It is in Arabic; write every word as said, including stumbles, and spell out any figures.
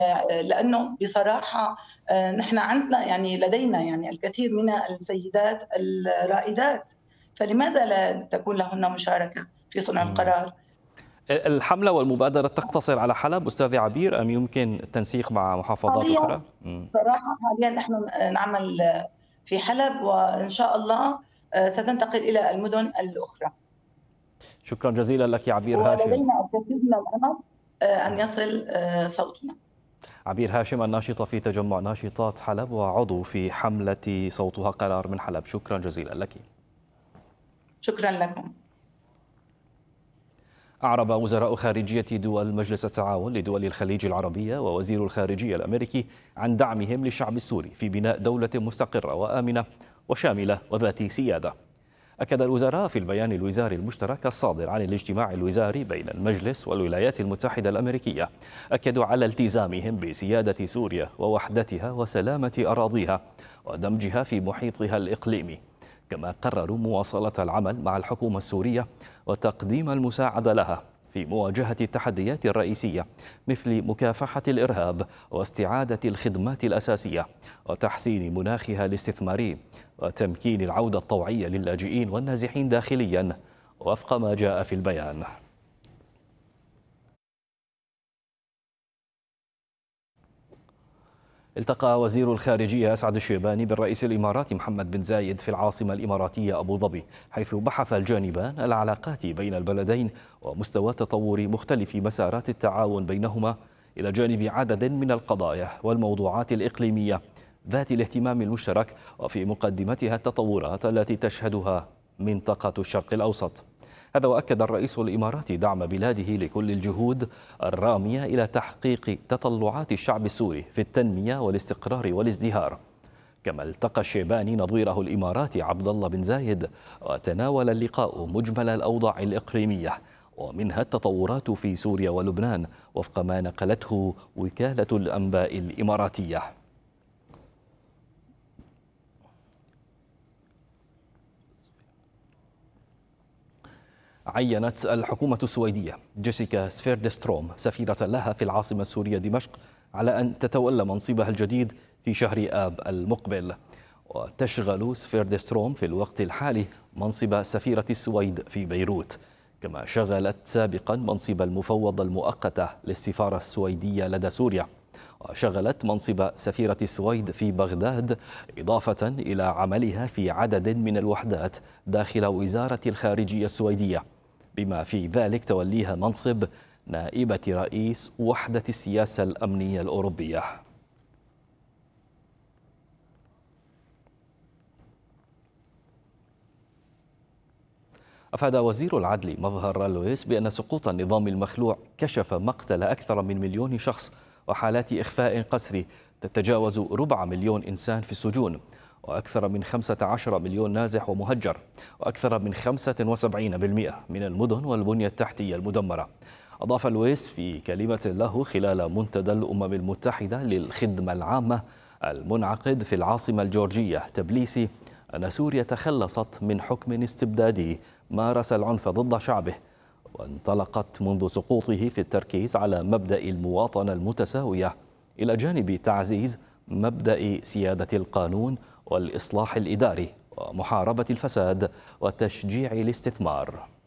لأنه بصراحة آآ نحن عندنا يعني لدينا يعني الكثير من السيدات الرائدات، فلماذا لا تكون لهن مشاركة في صنع إمم. القرار؟ الحملة والمبادرة تقتصر على حلب أستاذة عبير أم يمكن التنسيق مع محافظات حاليًا أخرى؟ إمم. صراحة حاليًا نحن نعمل في حلب، وإن شاء الله آآ ستنتقل إلى المدن الأخرى. شكرا جزيلا لك عبير هاشم. ولدينا الكثير من الأمل آآ أن إمم. يصل آآ صوتنا. عبير هاشم الناشطة في تجمع ناشطات حلب وعضو في حملة صوتها قرار من حلب، شكرا جزيلا لك. شكرًا لكم. أعرب وزراء خارجية دول مجلس التعاون لدول الخليج العربية ووزير الخارجية الأمريكي عن دعمهم للشعب السوري في بناء دولة مستقرة وآمنة وشاملة وذات سيادة. أكد الوزراء في البيان الوزاري المشترك الصادر عن الاجتماع الوزاري بين المجلس والولايات المتحدة الأمريكية، أكدوا على التزامهم بسيادة سوريا ووحدتها وسلامة أراضيها ودمجها في محيطها الإقليمي. كما قرروا مواصلة العمل مع الحكومة السورية وتقديم المساعدة لها في مواجهة التحديات الرئيسية مثل مكافحة الإرهاب واستعادة الخدمات الأساسية وتحسين مناخها الاستثماري وتمكين العودة الطوعية للاجئين والنازحين داخليا وفق ما جاء في البيان. التقى وزير الخارجية أسعد الشيباني بالرئيس الإماراتي محمد بن زايد في العاصمة الإماراتية أبو ظبي، حيث بحث الجانبان العلاقات بين البلدين ومستوى تطور مختلف مسارات التعاون بينهما، إلى جانب عدد من القضايا والموضوعات الإقليمية ذات الاهتمام المشترك، وفي مقدمتها التطورات التي تشهدها منطقة الشرق الأوسط. هذا وأكد الرئيس الإماراتي دعم بلاده لكل الجهود الرامية إلى تحقيق تطلعات الشعب السوري في التنمية والاستقرار والازدهار. كما التقى الشيباني نظيره الإماراتي عبد الله بن زايد، وتناول اللقاء مجمل الأوضاع الإقليمية ومنها التطورات في سوريا ولبنان وفق ما نقلته وكالة الأنباء الإماراتية. عينت الحكومة السويدية جيسيكا سفيردستروم سفيرة لها في العاصمة السورية دمشق على أن تتولى منصبها الجديد في شهر آب المقبل. وتشغل سفيردستروم في الوقت الحالي منصب سفيرة السويد في بيروت، كما شغلت سابقا منصب المفوضة المؤقتة للسفارة السويدية لدى سوريا، وشغلت منصب سفيرة السويد في بغداد، إضافة إلى عملها في عدد من الوحدات داخل وزارة الخارجية السويدية، بما في ذلك توليها منصب نائبة رئيس وحدة السياسة الأمنية الأوروبية. أفاد وزير العدل مظهر لويس بأن سقوط النظام المخلوع كشف مقتل أكثر من مليون شخص وحالات إخفاء قسري تتجاوز ربع مليون إنسان في السجون، وأكثر من خمسة عشر مليون نازح ومهجر، وأكثر من خمسة وسبعين بالمئة من المدن والبنية التحتية المدمرة. أضاف لويس في كلمة له خلال منتدى الأمم المتحدة للخدمة العامة المنعقد في العاصمة الجورجية تبليسي أن سوريا تخلصت من حكم استبدادي مارس العنف ضد شعبه، وانطلقت منذ سقوطه في التركيز على مبدأ المواطنة المتساوية إلى جانب تعزيز مبدأ سيادة القانون والإصلاح الإداري ومحاربة الفساد وتشجيع الاستثمار.